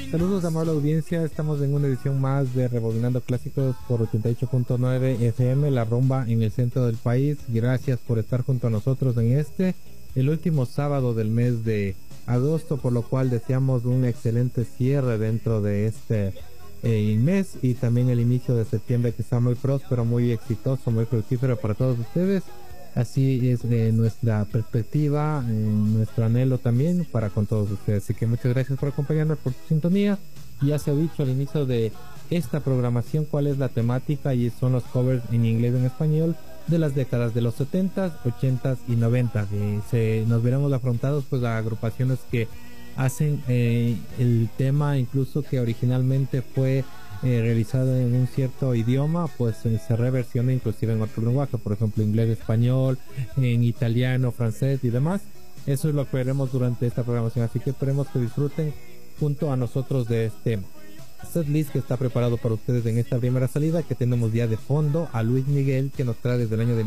Saludos, amable audiencia. Estamos en una edición más de Rebobinando Clásicos por 88.9 FM, la rumba en el centro del país. Gracias por estar junto a nosotros en el último sábado del mes de agosto, por lo cual deseamos un excelente cierre dentro de este mes y también el inicio de septiembre, que sea muy próspero, muy exitoso, muy fructífero para todos ustedes. Así es nuestra perspectiva, nuestro anhelo también para con todos ustedes. Así que muchas gracias por acompañarnos, por su sintonía. Ya se ha dicho al inicio de esta programación cuál es la temática, y son los covers en inglés y en español de las décadas de los 70s, 80s y 90s. Nos veremos afrontados pues a agrupaciones que hacen el tema incluso que originalmente fue realizado en un cierto idioma, pues se reversiona inclusive en otro lenguaje, por ejemplo inglés, español, en italiano, francés y demás. Eso es lo que veremos durante esta programación, así que esperemos que disfruten junto a nosotros de este setlist que está preparado para ustedes en esta primera salida, que tenemos ya de fondo a Luis Miguel, que nos trae desde el año de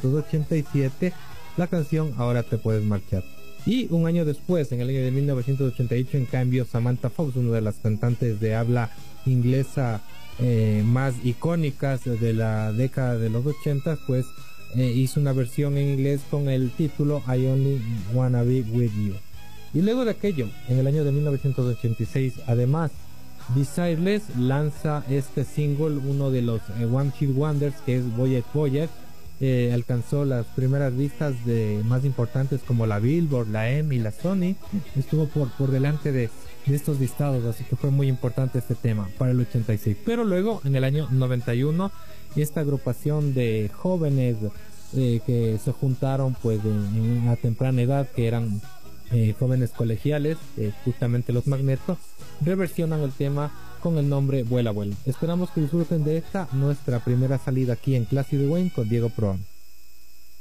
1987 la canción Ahora te puedes marchar. Y un año después, en el año de 1988, en cambio, Samantha Fox, una de las cantantes de habla inglesa más icónicas de la década de los 80, pues hizo una versión en inglés con el título I Only Wanna Be With You. Y luego de aquello, en el año de 1986, además, Desireless lanza este single, uno de los One Hit Wonders, que es Voyage Voyage. Alcanzó las primeras listas más importantes como la Billboard, la EMI y la Sony. Estuvo por delante de estos listados, así que fue muy importante este tema para el 86. Pero luego, en el año 91, esta agrupación de jóvenes que se juntaron pues a temprana edad, que eran jóvenes colegiales, justamente los Magneto, reversionan el tema con el nombre Vuela Vuela. Esperamos que disfruten de esta nuestra primera salida aquí en Classy de Wayne con Diego Proan.